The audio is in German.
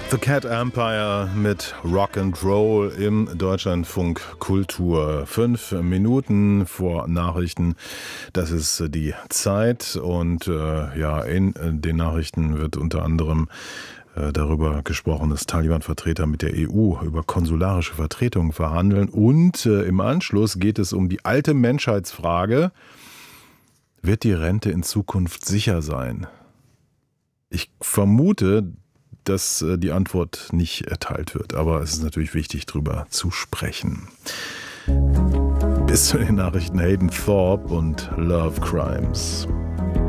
The Cat Empire mit Rock and Roll im Deutschlandfunk Kultur. 5 Minuten vor Nachrichten, das ist die Zeit. Und in den Nachrichten wird unter anderem darüber gesprochen, dass Taliban-Vertreter mit der EU über konsularische Vertretungen verhandeln. Und im Anschluss geht es um die alte Menschheitsfrage: Wird die Rente in Zukunft sicher sein? Ich vermute, dass die Antwort nicht erteilt wird. Aber es ist natürlich wichtig, darüber zu sprechen. Bis zu den Nachrichten Hayden Thorpe und Love Crimes.